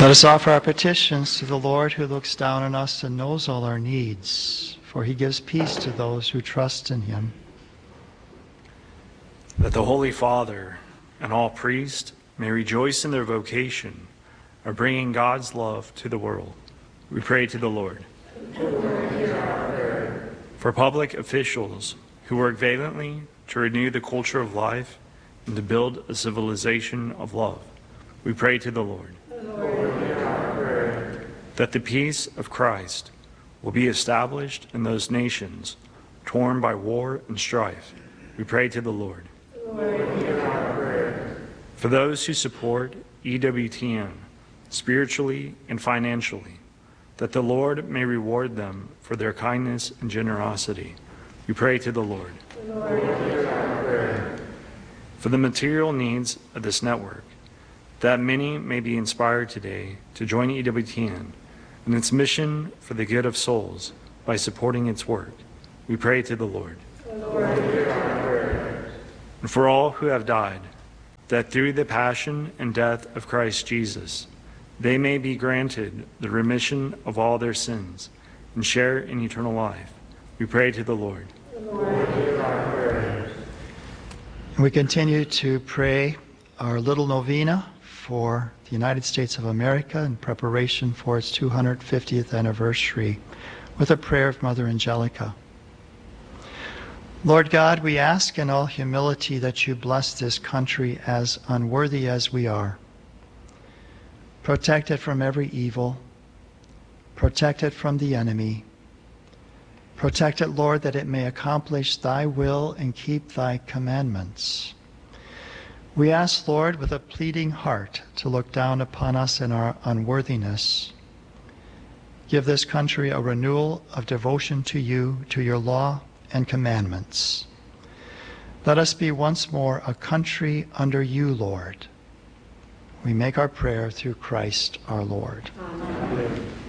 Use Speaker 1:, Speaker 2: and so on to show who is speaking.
Speaker 1: Let us offer our petitions to the Lord, who looks down on us and knows all our needs, for he gives peace to those who trust in him.
Speaker 2: That the Holy Father and all priests may rejoice in their vocation of bringing God's love to the world. We pray to the Lord. For public officials who work valiantly to renew the culture of life and to build a civilization of love, we pray to the Lord. That the peace of Christ will be established in those nations torn by war and strife, we pray to the Lord. For those who support EWTN spiritually and financially, that the Lord may reward them for their kindness and generosity, we pray to the Lord. For the material needs of this network, that many may be inspired today to join EWTN in its mission for the good of souls by supporting its work, we pray to the Lord. And for all who have died, that through the passion and death of Christ Jesus, they may be granted the remission of all their sins and share in eternal life, we pray to the Lord.
Speaker 1: And we continue to pray our little novena for the United States of America in preparation for its 250th anniversary with a prayer of Mother Angelica. Lord God, we ask in all humility that you bless this country, as unworthy as we are. Protect it from every evil. Protect it from the enemy. Protect it, Lord, that it may accomplish thy will and keep thy commandments. We ask, Lord, with a pleading heart, to look down upon us in our unworthiness. Give this country a renewal of devotion to you, to your law and commandments. Let us be once more a country under you, Lord. We make our prayer through Christ our Lord.
Speaker 3: Amen.